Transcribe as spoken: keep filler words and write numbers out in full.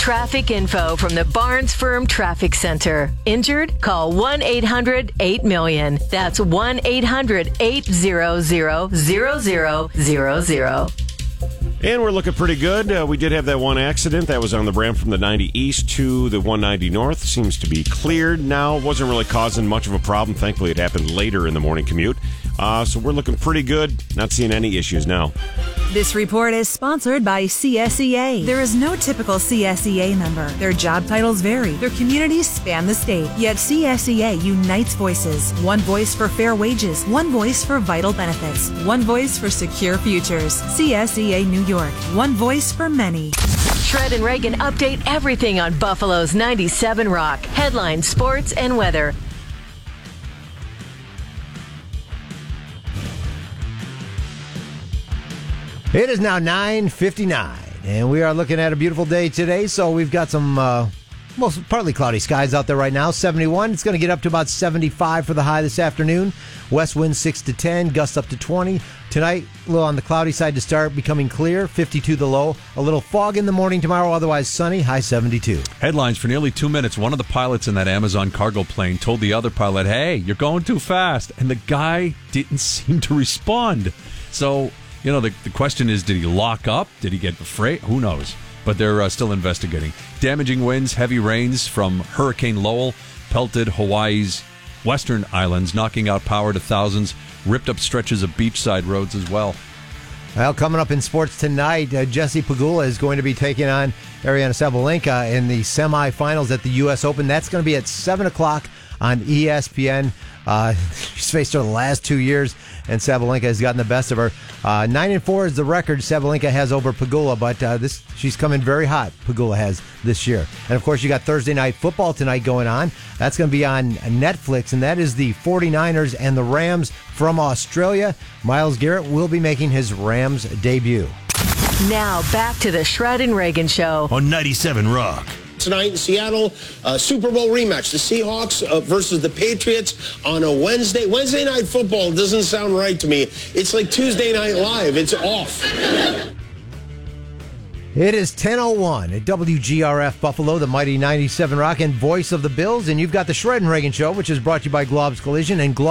Traffic info from the Barnes Firm Traffic Center. Injured? Call one eight hundred eight million. That's one eight hundred eight hundred zero zero zero zero zero. And we're looking pretty good. Uh, we did have that one accident that was on the ramp from the ninety east to the one ninety north. Seems to be cleared now. Wasn't really causing much of a problem. Thankfully, it happened later in the morning commute. Uh, so we're looking pretty good. Not seeing any issues now. This report is sponsored by C S E A. There is no typical C S E A member. Their job titles vary. Their communities span the state. Yet C S E A unites voices. One voice for fair wages. One voice for vital benefits. One voice for secure futures. C S E A New York. One voice for many. Shred and Reagan update everything on Buffalo's ninety-seven Rock. Headlines, sports, and weather. It is now nine fifty-nine, and we are looking at a beautiful day today. So we've got some uh, most partly cloudy skies out there right now. seventy-one. It's going to get up to about seventy-five for the high this afternoon. West wind six to ten, gusts up to twenty. Tonight, a little on the cloudy side to start, becoming clear, fifty-two the low. A little fog in the morning tomorrow, otherwise sunny, high seventy-two. Headlines for nearly two minutes. One of the pilots in that Amazon cargo plane told the other pilot, hey, you're going too fast. And the guy didn't seem to respond. So, you know, the, the question is, did he lock up? Did he get afraid? Who knows? But they're uh, still investigating. Damaging winds, heavy rains from Hurricane Lowell pelted Hawaii's western islands, knocking out power to thousands, ripped up stretches of beachside roads as well. Well, coming up in sports tonight, uh, Jessie Pegula is going to be taking on Ariana Sabalenka in the semifinals at the U S Open. That's going to be at seven o'clock on E S P N. Uh, she's faced her the last two years, and Sabalenka has gotten the best of her. Uh, nine and four is the record Sabalenka has over Pegula, but uh, this she's coming very hot. Pegula has this year, and of course you got Thursday night football tonight going on. That's going to be on Netflix, and that is the 49ers and the Rams from Australia. Myles Garrett will be making his Rams debut. Now back to the Shred and Reagan Show on ninety-seven Rock. Tonight in Seattle, uh, Super Bowl rematch. The Seahawks uh, versus the Patriots on a Wednesday. Wednesday night football doesn't sound right to me. It's like Tuesday Night Live. It's off. It is ten oh one at W G R F Buffalo, the mighty ninety-seven Rock and voice of the Bills. And you've got the Shred and Reagan Show, which is brought to you by Glob's Collision and Glob's